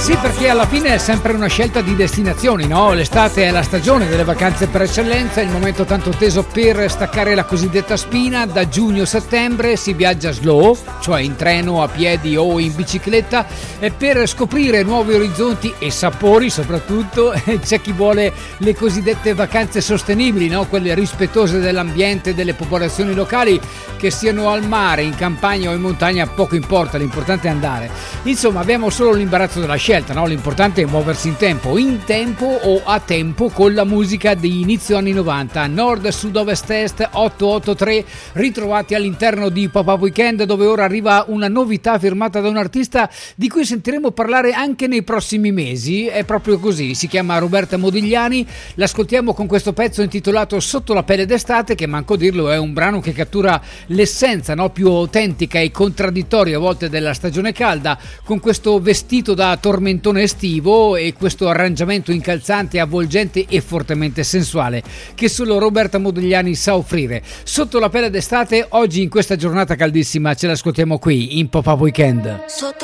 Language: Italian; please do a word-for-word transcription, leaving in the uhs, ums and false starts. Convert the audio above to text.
Sì, perché alla fine è sempre una scelta di destinazioni, no? L'estate è la stagione delle vacanze per eccellenza, il momento tanto teso per staccare la cosiddetta spina. Da giugno a settembre si viaggia slow, cioè in treno, a piedi o in bicicletta, e per scoprire nuovi orizzonti e sapori soprattutto. C'è chi vuole le cosiddette vacanze sostenibili, no? Quelle rispettose dell'ambiente e delle popolazioni locali, che siano al mare, in campagna o in montagna, poco importa, l'importante è andare. Insomma, abbiamo solo l'imbarazzo della scelta, no? L'importante è muoversi in tempo, in tempo o a tempo con la musica di inizio anni novanta, nord, sud, ovest, est, otto otto tre, ritrovati all'interno di Pop-Up Weekend, dove ora arriva una novità firmata da un artista di cui sentiremo parlare anche nei prossimi mesi. È proprio così, si chiama Roberta Modigliani, l'ascoltiamo con questo pezzo intitolato Sotto la pelle d'estate, che manco dirlo è un brano che cattura l'essenza, no? Più autentica e contraddittoria a volte della stagione calda, con questo vestito da tormentone estivo e questo arrangiamento incalzante, avvolgente e fortemente sensuale che solo Roberta Modigliani sa offrire. Sotto la pelle d'estate, oggi in questa giornata caldissima ce l'ascoltiamo qui in Pop-Up Weekend. Sotto